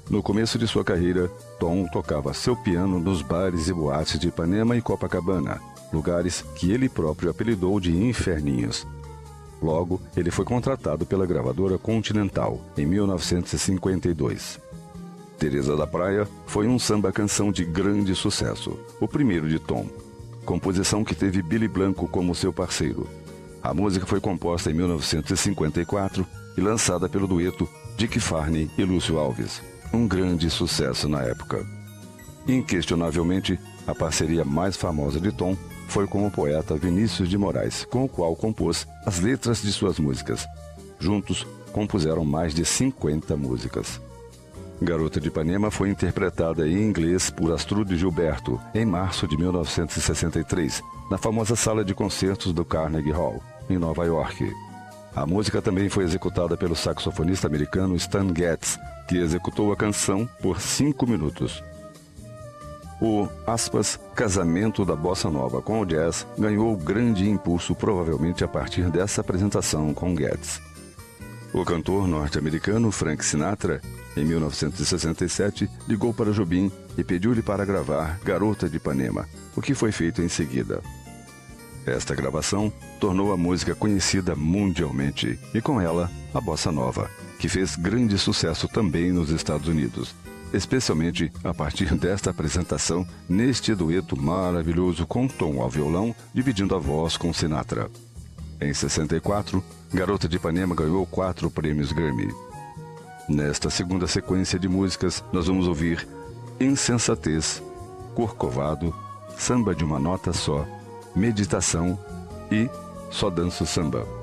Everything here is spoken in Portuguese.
No começo de sua carreira, Tom tocava seu piano nos bares e boates de Ipanema e Copacabana, lugares que ele próprio apelidou de inferninhos. Logo, ele foi contratado pela gravadora Continental, em 1952. Teresa da Praia foi um samba-canção de grande sucesso, o primeiro de Tom, composição que teve Billy Blanco como seu parceiro. A música foi composta em 1954 e lançada pelo dueto Dick Farney e Lúcio Alves, um grande sucesso na época. Inquestionavelmente, a parceria mais famosa de Tom foi com o poeta Vinícius de Moraes, com o qual compôs as letras de suas músicas. Juntos, compuseram mais de 50 músicas. Garota de Ipanema foi interpretada em inglês por Astrud Gilberto em março de 1963, na famosa sala de concertos do Carnegie Hall, em Nova York. A música também foi executada pelo saxofonista americano Stan Getz, que executou a canção por 5 minutos. O, casamento da bossa nova com o jazz ganhou grande impulso provavelmente a partir dessa apresentação com Getz. O cantor norte-americano Frank Sinatra, em 1967, ligou para Jobim e pediu-lhe para gravar Garota de Ipanema, o que foi feito em seguida. Esta gravação tornou a música conhecida mundialmente e, com ela, a bossa nova, que fez grande sucesso também nos Estados Unidos, especialmente a partir desta apresentação neste dueto maravilhoso com Tom ao violão, dividindo a voz com Sinatra. Em 64, Garota de Ipanema ganhou 4 prêmios Grammy. Nesta segunda sequência de músicas, nós vamos ouvir Insensatez, Corcovado, Samba de uma Nota Só, Meditação e Só Danço Samba.